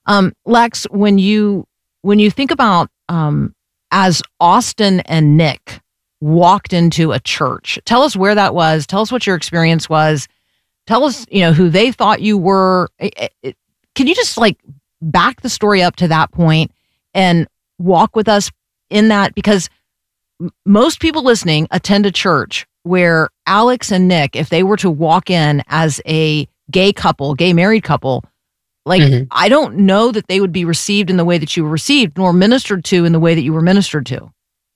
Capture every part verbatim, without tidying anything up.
Um, Lex, when you when you think about um, as Austin and Nick walked into a church, tell us where that was. Tell us what your experience was. Tell us, you know, who they thought you were. It, it, can you just like back the story up to that point and walk with us in that? Because m- most people listening attend a church where Alex and Nick, if they were to walk in as a gay couple, gay married couple, like, mm-hmm. I don't know that they would be received in the way that you were received, nor ministered to in the way that you were ministered to.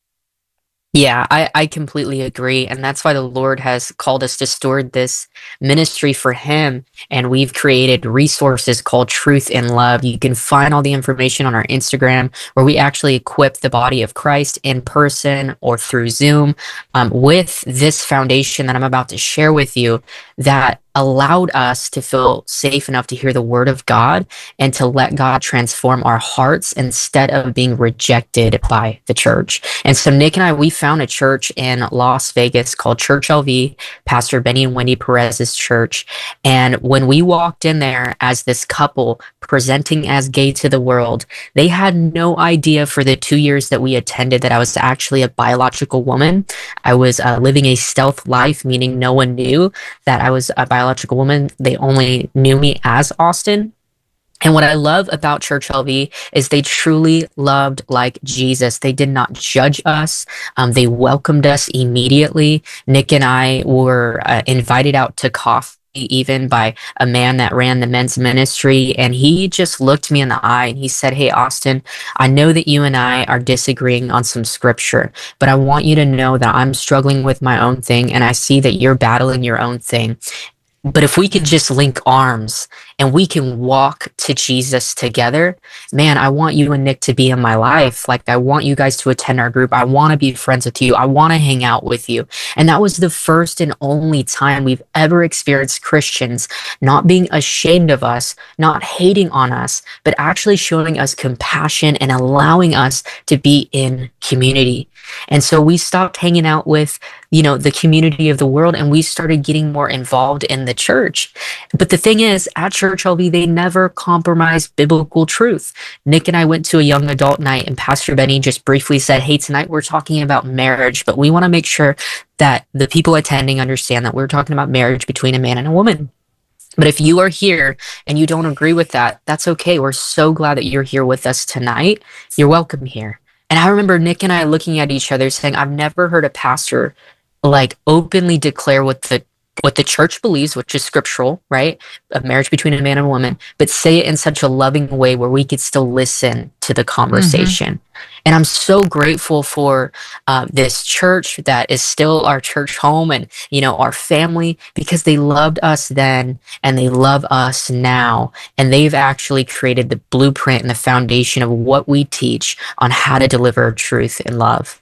Yeah, I, I completely agree. And that's why the Lord has called us to steward this ministry for him. And we've created resources called Truth in Love. You can find all the information on our Instagram, where we actually equip the body of Christ in person or through Zoom um, with this foundation that I'm about to share with you, that allowed us to feel safe enough to hear the word of God and to let God transform our hearts instead of being rejected by the church. And so Nick and I, we found a church in Las Vegas called Church L V, Pastor Benny and Wendy Perez's church. And when we walked in there as this couple presenting as gay to the world, they had no idea for the two years that we attended that I was actually a biological woman. I was uh, living a stealth life, meaning no one knew that I was a biological woman. They only knew me as Austin. And what I love about Church L V is they truly loved like Jesus. They did not judge us. Um, they welcomed us immediately. Nick and I were uh, invited out to coffee even by a man that ran the men's ministry. And he just looked me in the eye and he said, "Hey, Austin, I know that you and I are disagreeing on some scripture, but I want you to know that I'm struggling with my own thing. And I see that you're battling your own thing. But if we could just link arms and we can walk to Jesus together, man, I want you and Nick to be in my life. Like, I want you guys to attend our group. I want to be friends with you. I want to hang out with you." And that was the first and only time we've ever experienced Christians not being ashamed of us, not hating on us, but actually showing us compassion and allowing us to be in community. And so we stopped hanging out with, you know, the community of the world, and we started getting more involved in the church. But the thing is, at Church L V, they never compromised biblical truth. Nick and I went to a young adult night, and Pastor Benny just briefly said, "Hey, tonight we're talking about marriage, but we want to make sure that the people attending understand that we're talking about marriage between a man and a woman. But if you are here and you don't agree with that, that's okay. We're so glad that you're here with us tonight. You're welcome here." And I remember Nick and I looking at each other saying, I've never heard a pastor like openly declare what the what the church believes, which is scriptural, right? A marriage between a man and a woman, but say it in such a loving way where we could still listen to the conversation. Mm-hmm. And I'm so grateful for uh, this church that is still our church home and, you know, our family, because they loved us then and they love us now. And they've actually created the blueprint and the foundation of what we teach on how to deliver truth and love.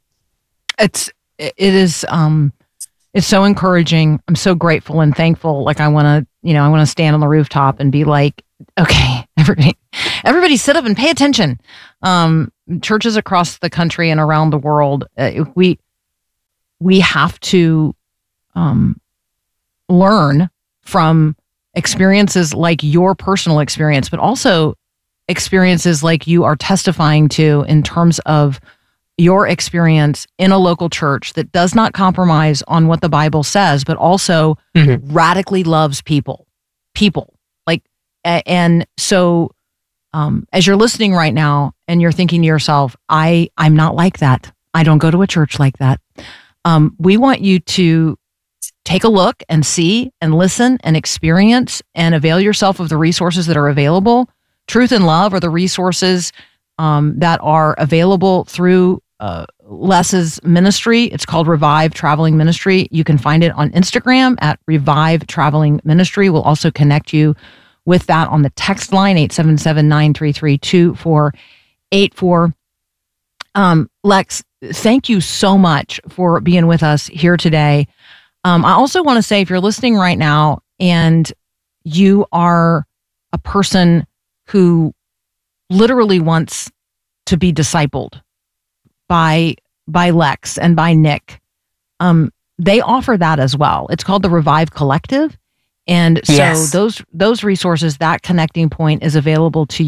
It's, it is, um, It's so encouraging. I'm so grateful and thankful. Like, I want to, you know, I want to stand on the rooftop and be like, okay, everybody, everybody sit up and pay attention. Um, churches across the country and around the world, uh, we, we have to um, learn from experiences like your personal experience, but also experiences like you are testifying to in terms of your experience in a local church that does not compromise on what the Bible says, but also mm-hmm. radically loves people, people like, and so um, as you're listening right now and you're thinking to yourself, I, I'm not like that. I don't go to a church like that. Um, we want you to take a look and see and listen and experience and avail yourself of the resources that are available. Truth and Love are the resources um, that are available through Uh, Les's ministry. It's called Revive Traveling Ministry. You can find it on Instagram at Revive Traveling Ministry. We'll also connect you with that on the text line, eight seven seven, nine three three, two four eight four. Um, Lex, thank you so much for being with us here today. Um, I also want to say, if you're listening right now and you are a person who literally wants to be discipled by by Lex and by Nick, um, they offer that as well. It's called the Revive Collective. And so yes. those those resources, that connecting point is available to you.